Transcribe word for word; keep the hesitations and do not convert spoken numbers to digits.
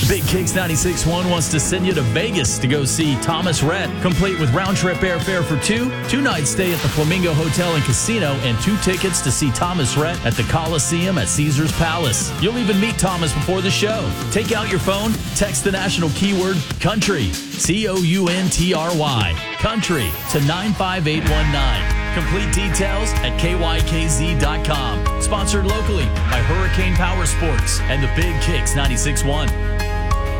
Big Kicks ninety-six point one wants to send you to Vegas to go see Thomas Rhett, complete with round-trip airfare for two, two-night stay at the Flamingo Hotel and Casino, and two tickets to see Thomas Rhett at the Coliseum at Caesars Palace. You'll even meet Thomas before the show. Take out your phone, text the national keyword COUNTRY, C O U N T R Y, COUNTRY, to nine five eight one nine. Complete details at K Y K Z dot com. Sponsored locally by Hurricane Power Sports and the Big Kicks ninety-six point one.